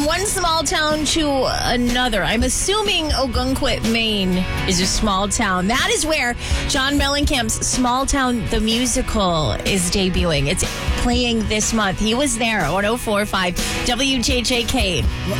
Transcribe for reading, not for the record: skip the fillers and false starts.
one small town to another. I'm assuming Ogunquit, Maine is a small town. That is where John Mellencamp's Small Town the Musical is debuting. It's playing this month. He was there at 104.5 WJJK.